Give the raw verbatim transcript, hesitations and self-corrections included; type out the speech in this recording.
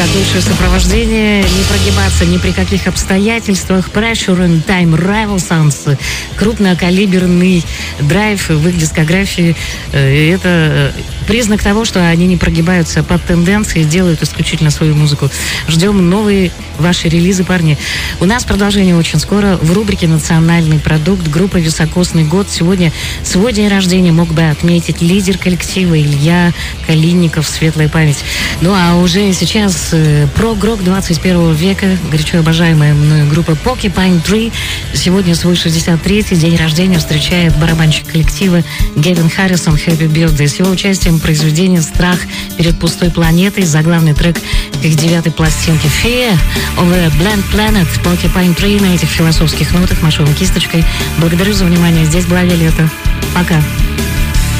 как лучшее сопровождение, не прогибаться ни при каких обстоятельствах. Pressure and Time Revolutions, крупнокалиберный драйв в их дискографии. Это признак того, что они не прогибаются под тенденции, делают исключительно свою музыку. Ждем новые ваши релизы, парни. У нас продолжение очень скоро в рубрике «Национальный продукт». Группа «Високосный год». Сегодня свой день рождения мог бы отметить лидер коллектива Илья Калинников, светлая память. Ну а уже сейчас э, прог-рок двадцать первого века, горячо обожаемая мною группа Porcupine Tree. Сегодня свой шестьдесят третий день рождения встречает барабанщик коллектива Гевин Харрисон. Happy Birthday. С его участием произведение «Страх перед пустой планетой», заглавный трек к их девятой пластинке Fear of a Blank Planet. Porcupine Tree на этих философских нотах, машу вам кисточкой. Благодарю за внимание. Здесь была Виолетта. Пока.